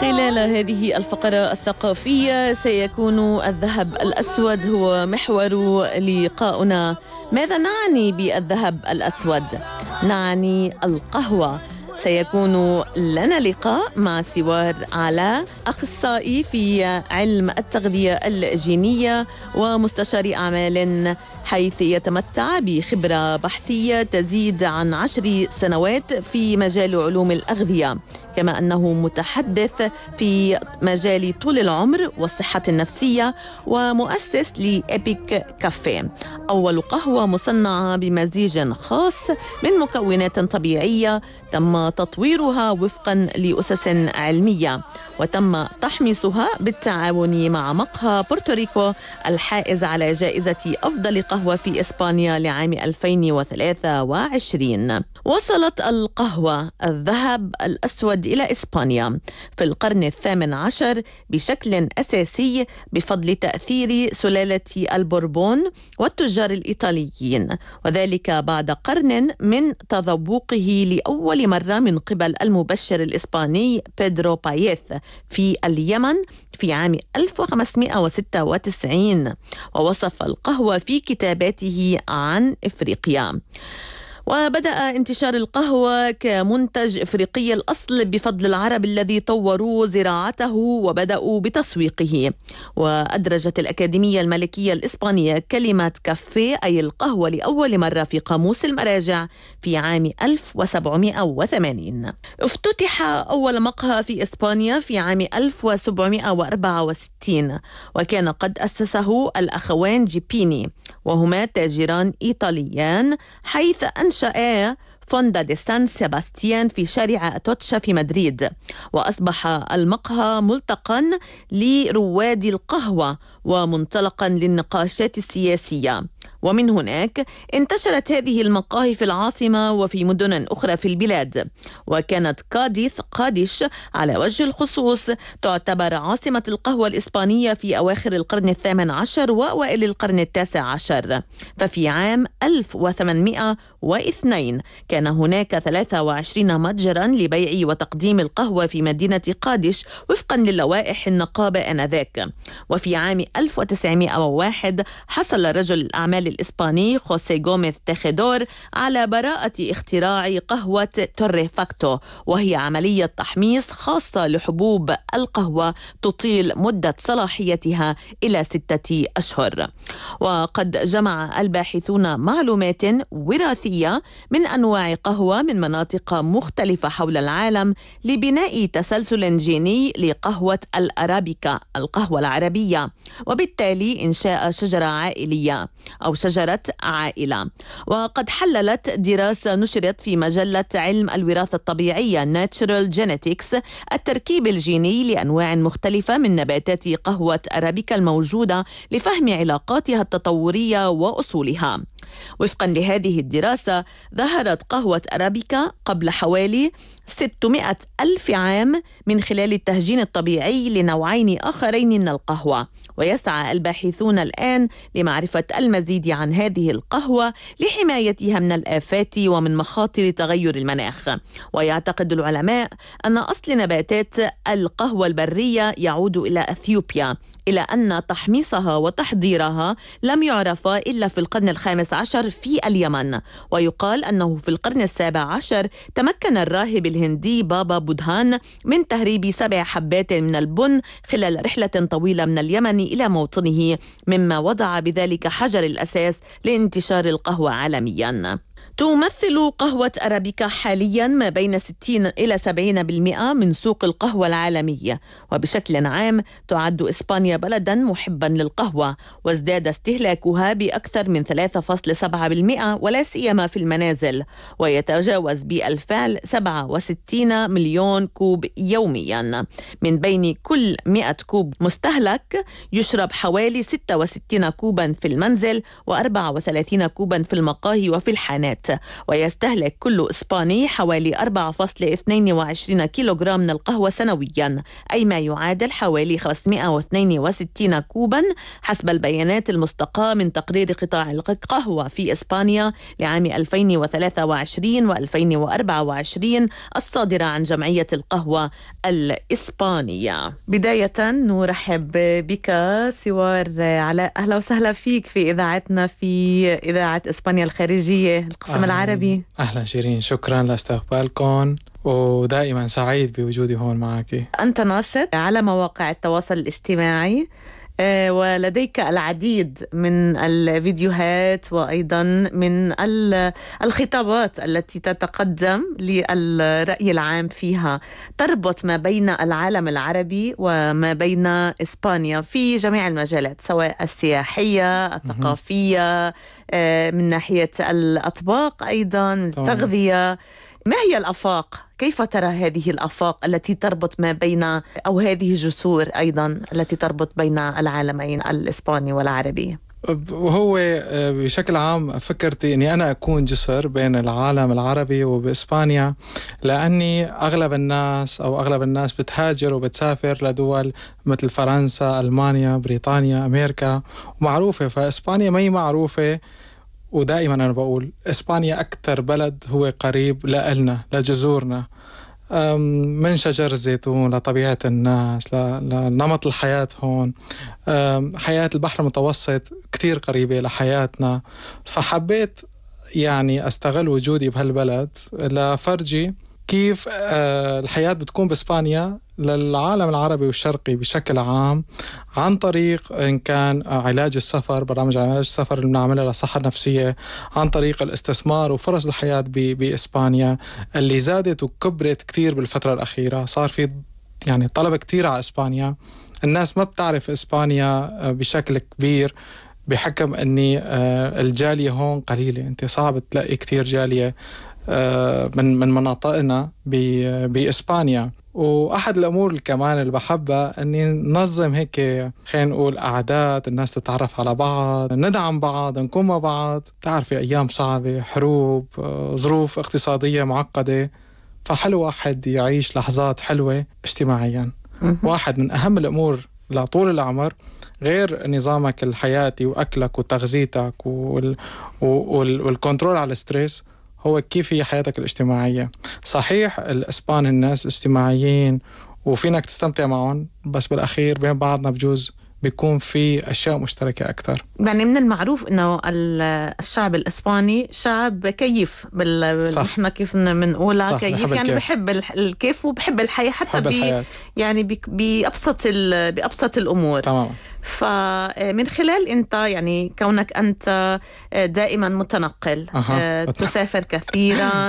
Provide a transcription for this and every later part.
خلال هذه الفقرة الثقافية سيكون الذهب الأسود هو محور لقاؤنا. ماذا نعني بالذهب الأسود؟ نعني القهوة. سيكون لنا لقاء مع سوار علاء، أخصائي في علم التغذية الجينية ومستشار أعمال، حيث يتمتع بخبرة بحثية تزيد عن 10 سنوات في مجال علوم الأغذية، كما أنه متحدث في مجال طول العمر والصحة النفسية ومؤسس لإيبيك كافيه، أول قهوة مصنعة بمزيج خاص من مكونات طبيعية تم تطويرها وفقا لأسس علمية، وتم تحميصها بالتعاون مع مقهى بورتوريكو الحائز على جائزة أفضل قهوة في إسبانيا لعام 2023. وصلت القهوة الذهب الأسود إلى إسبانيا في القرن 18 بشكل أساسي بفضل تأثير سلالة البوربون والتجار الإيطاليين، وذلك بعد قرن من تذوقه لأول مرة من قبل المبشر الإسباني بيدرو بايث في اليمن في عام 1596، ووصف القهوة في كتاباته عن إفريقيا. وبدأ انتشار القهوة كمنتج إفريقي الأصل بفضل العرب الذي طوروا زراعته وبدأوا بتسويقه. وأدرجت الأكاديمية الملكية الإسبانية كلمة كافيه أي القهوة لأول مرة في قاموس المراجع في عام 1780. افتتح أول مقهى في إسبانيا في عام 1764، وكان قد أسسه الأخوان جيبيني، وهما تاجران إيطاليان، حيث أنشأ فوندا دي سان سيباستيان في شارع أتوتشا في مدريد، وأصبح المقهى ملتقا لرواد القهوة ومنطلقا للنقاشات السياسية. ومن هناك انتشرت هذه المقاهي في العاصمة وفي مدن أخرى في البلاد، وكانت قادش على وجه الخصوص تعتبر عاصمة القهوة الإسبانية في أواخر القرن 18 وأوائل القرن 19. ففي عام 1802 كان هناك 23 متجرا لبيع وتقديم القهوة في مدينة قادش وفقا للوائح النقابة آنذاك. وفي عام 1901 حصل رجل الأعمال الإسباني خوسيه غوميز تيخيدور على براءة اختراع قهوة توريفاكتو، وهي عملية تحميص خاصة لحبوب القهوة تطيل مدة صلاحيتها إلى 6 أشهر. وقد جمع الباحثون معلومات وراثية من أنواع قهوة من مناطق مختلفة حول العالم لبناء تسلسل جيني لقهوة الأرابيكا القهوة العربية، وبالتالي إنشاء شجرة عائلية أو شجرة عائلة. وقد حللت دراسة نشرت في مجلة علم الوراثة الطبيعية Natural Genetics التركيب الجيني لأنواع مختلفة من نباتات قهوة أرابيكا الموجودة لفهم علاقاتها التطورية وأصولها. وفقا لهذه الدراسة ظهرت قهوة أرابيكا قبل حوالي 600 ألف عام من خلال التهجين الطبيعي لنوعين آخرين من القهوة، ويسعى الباحثون الآن لمعرفة المزيد عن هذه القهوة لحمايتها من الآفات ومن مخاطر تغير المناخ. ويعتقد العلماء أن أصل نباتات القهوة البرية يعود إلى أثيوبيا، إلى أن تحميصها وتحضيرها لم يعرف إلا في القرن 15 في اليمن. ويقال أنه في القرن 17 تمكن الراهب الهندي بابا بودهان من تهريب 7 حبات من البن خلال رحلة طويلة من اليمن إلى موطنه، مما وضع بذلك حجر الأساس لانتشار القهوة عالميا. تمثل قهوة أرابيكا حاليا ما بين 60 إلى 70% من سوق القهوة العالمية، وبشكل عام تعد إسبانيا بلدا محبا للقهوة، وازداد استهلاكها بأكثر من 3.7% ولا سيما في المنازل، ويتجاوز بالفعل 67 مليون كوب يوميا. من بين كل 100 كوب مستهلك يشرب حوالي 66 كوبا في المنزل و34 كوبا في المقاهي وفي الحانات. البيانات. ويستهلك كل إسباني حوالي 4.22 كيلوغرام من القهوة سنويا، أي ما يعادل حوالي 562 كوبا حسب البيانات المستقاة من تقرير قطاع القهوة في إسبانيا لعام 2023 و2024 الصادرة عن جمعية القهوة الإسبانية. بداية نرحب بك سوار علاء، أهلا وسهلا فيك في إذاعتنا في إذاعة إسبانيا الخارجية القسم العربي. أهلا شيرين، شكرا لاستقبالكم ودائما سعيد بوجودي هون معك. أنت ناشط على مواقع التواصل الاجتماعي ولديك العديد من الفيديوهات وأيضا من الخطابات التي تتقدم للرأي العام فيها، تربط ما بين العالم العربي وما بين إسبانيا في جميع المجالات، سواء السياحية، الثقافية، من ناحية الأطباق، أيضا التغذية. ما هي الآفاق؟ كيف ترى هذه الآفاق التي تربط ما بين، أو هذه الجسور أيضا التي تربط بين العالمين الإسباني والعربي؟ وهو بشكل عام فكرتي أني أنا أكون جسر بين العالم العربي وبإسبانيا، لأني أغلب الناس بتهاجر وبتسافر لدول مثل فرنسا، ألمانيا، بريطانيا، أمريكا، ومعروفة. فإسبانيا ما هي معروفة، ودائما أنا بقول إسبانيا أكثر بلد هو قريب لنا، لجذورنا، من شجر الزيتون لطبيعة الناس لنمط الحياة هون. حياة البحر المتوسط كتير قريبة لحياتنا، فحبيت يعني أستغل وجودي بهالبلد لفرجي كيف الحياة بتكون بإسبانيا للعالم العربي والشرقي بشكل عام، عن طريق إن كان علاج السفر، برامج علاج السفر اللي بنعملها للصحة النفسية، عن طريق الاستثمار وفرص الحياة بإسبانيا اللي زادت وكبرت كتير بالفترة الأخيرة. صار في يعني طلب كتير على إسبانيا، الناس ما بتعرف إسبانيا بشكل كبير بحكم أني الجالية هون قليلة. أنت صعب تلاقي كتير جالية من مناطقنا بإسبانيا. وأحد الأمور كمان اللي بحبها أني ننظم هيك، خلينا نقول قعدات الناس تتعرف على بعض، ندعم بعض، نكون مع بعض. تعرفي أيام صعبة، حروب، ظروف اقتصادية معقدة، فحلو واحد يعيش لحظات حلوة اجتماعيا. واحد من أهم الأمور لطول العمر غير نظامك الحياتي وأكلك وتغذيتك والكنترول على الستريس هو كيف هي حياتك الاجتماعية. صحيح الإسبان الناس اجتماعيين وفينك تستمتع معهم، بس بالأخير بين بعضنا بجوز بيكون في أشياء مشتركة أكتر. يعني من المعروف إنه الشعب الإسباني شعب كيف نحن كيف بنقولها كيف، يعني بحب الكيف وبحب الحياة حتى يعني بأبسط الأمور. تماما. فمن خلال أنت يعني كونك أنت دائما متنقل، تسافر كثيرا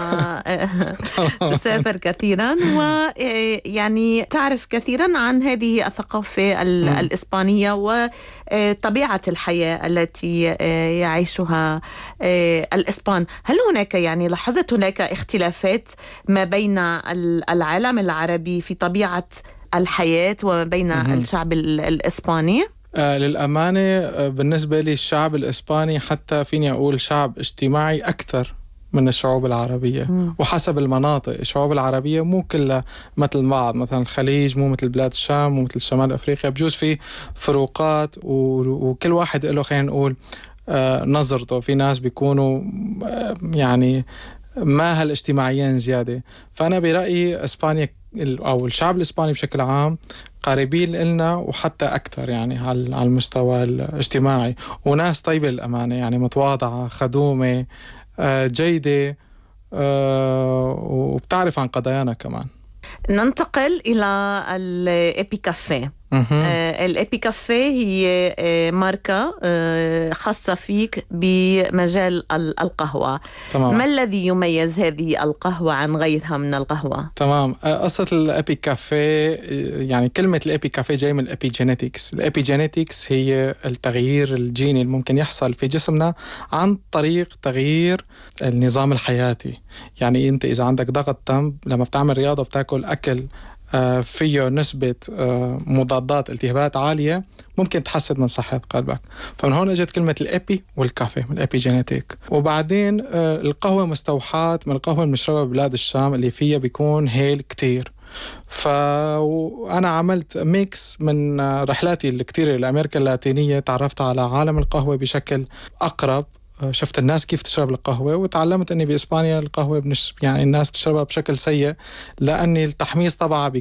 تسافر كثيرا ويعني تعرف كثيرا عن هذه الثقافة الإسبانية وطبيعة الحياة التي يعيشها الإسبان. هل هناك يعني لاحظت هناك اختلافات ما بين العالم العربي في طبيعة الحياة وما بين الشعب الإسباني؟ للأمانة بالنسبة لي الشعب الإسباني حتى فيني أقول شعب اجتماعي أكثر من الشعوب العربية. وحسب المناطق، الشعوب العربية مو كلها مثل بعض، مثلا الخليج مو مثل بلاد الشام، مو مثل شمال أفريقيا، بجوز في فروقات وكل واحد له خلينا نقول نظرته. في ناس بيكونوا يعني ما هالاجتماعيين زيادة. فأنا برأيي إسبانيا أو الشعب الإسباني بشكل عام قريبين لنا وحتى أكثر يعني على المستوى الاجتماعي، وناس طيبة للأمانة، يعني متواضعة، خدومة، جيدة، وبتعرف عن قضايانا كمان. ننتقل إلى الإيبي كافيه. الإيبي كافيه هي ماركة خاصة فيك بمجال القهوة. تمام. ما الذي يميز هذه القهوة عن غيرها من القهوة؟ تمام. قصة الإيبي كافيه، يعني كلمة الإيبي كافيه جاي من الإيبي جينيتكس. الإيبي جينيتكس هي التغيير الجيني اللي ممكن يحصل في جسمنا عن طريق تغيير النظام الحياتي. يعني أنت إذا عندك ضغط دم، لما بتعمل رياضة بتاكل أكل فيه نسبة مضادات التهابات عالية ممكن تحسن من صحة قلبك. فمن هون اجت كلمة الابي والكافي، من الابي جينيتيك. وبعدين القهوة مستوحاة من القهوة المشروبة ببلاد الشام اللي فيها بيكون هيل كتير. فأنا عملت ميكس من رحلاتي الكتيرة لأمريكا اللاتينية، تعرفت على عالم القهوة بشكل أقرب، شفت الناس كيف تشرب القهوة، وتعلمت أني بإسبانيا القهوة يعني الناس تشربها بشكل سيء، لأني التحميص طبعا